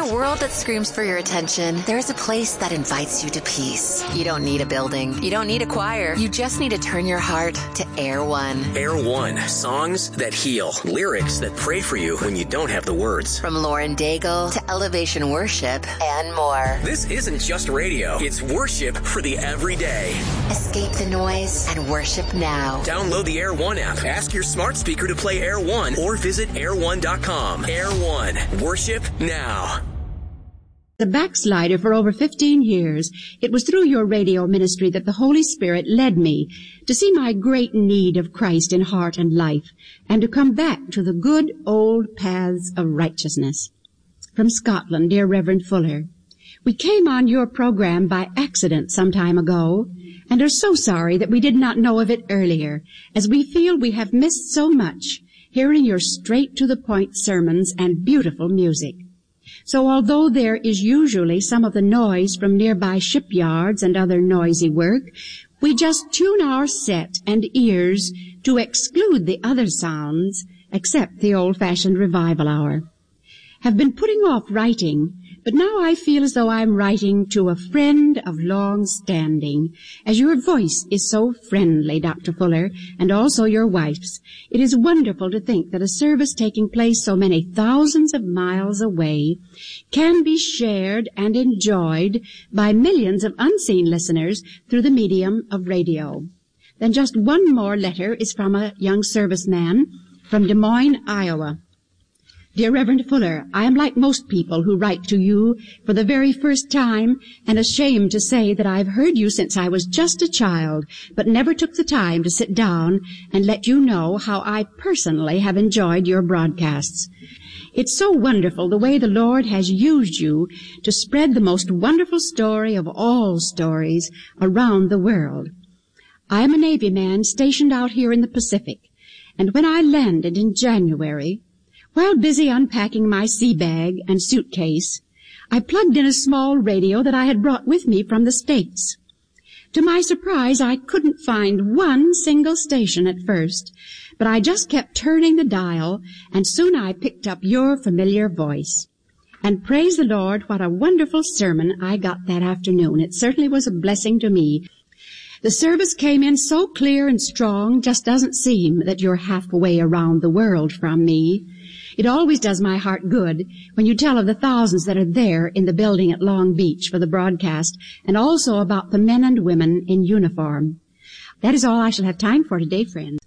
a world that screams for your attention, there's a place that invites you to peace. You don't need a building. You don't need a choir. You just need to turn your heart to Air One. Air One. Songs that heal. Lyrics that pray for you when you don't have the words. From Lauren Daigle to Elevation Worship and more. This isn't just radio. It's worship for the everyday. Escape the noise and worship now. Download the Air One app. Ask your smart speaker to play Air One or visit air1.com. Air One. Worship now. The backslider for over 15 years, it was through your radio ministry that the Holy Spirit led me to see my great need of Christ in heart and life and to come back to the good old paths of righteousness. From Scotland, dear Reverend Fuller, we came on your program by accident some time ago and are so sorry that we did not know of it earlier, as we feel we have missed so much hearing your straight-to-the-point sermons and beautiful music. So although there is usually some of the noise from nearby shipyards and other noisy work, we just tune our set and ears to exclude the other sounds, except the old-fashioned revival hour. Have been putting off writing, but now I feel as though I'm writing to a friend of long standing, as your voice is so friendly, Dr. Fuller, and also your wife's. It is wonderful to think that a service taking place so many thousands of miles away can be shared and enjoyed by millions of unseen listeners through the medium of radio. Then just one more letter is from a young serviceman from Des Moines, Iowa. Dear Reverend Fuller, I am like most people who write to you for the very first time and ashamed to say that I've heard you since I was just a child, but never took the time to sit down and let you know how I personally have enjoyed your broadcasts. It's so wonderful the way the Lord has used you to spread the most wonderful story of all stories around the world. I am a Navy man stationed out here in the Pacific, and when I landed in January, while busy unpacking my sea bag and suitcase, I plugged in a small radio that I had brought with me from the States. To my surprise, I couldn't find one single station at first, but I just kept turning the dial, and soon I picked up your familiar voice. And praise the Lord, what a wonderful sermon I got that afternoon. It certainly was a blessing to me. The service came in so clear and strong, just doesn't seem that you're halfway around the world from me. It always does my heart good when you tell of the thousands that are there in the building at Long Beach for the broadcast, and also about the men and women in uniform. That is all I shall have time for today, friends.